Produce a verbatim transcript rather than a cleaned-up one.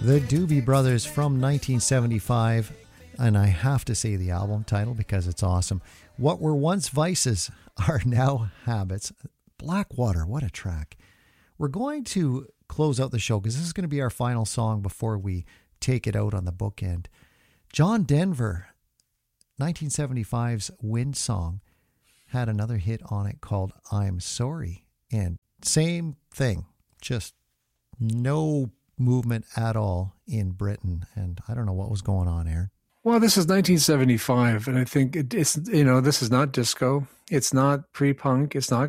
The Doobie Brothers from nineteen seventy-five, and I have to say the album title because it's awesome. What Were Once Vices Are Now Habits. Blackwater, what a track. We're going to close out the show because this is going to be our final song before we take it out on the bookend. John Denver, nineteen seventy-five's Wind Song, had another hit on it called I'm Sorry. And same thing, just no movement at all in Britain. And I don't know what was going on, Aaron. Well, this is nineteen seventy-five, and I think it, it's, you know, this is not disco. It's not pre-punk. It's not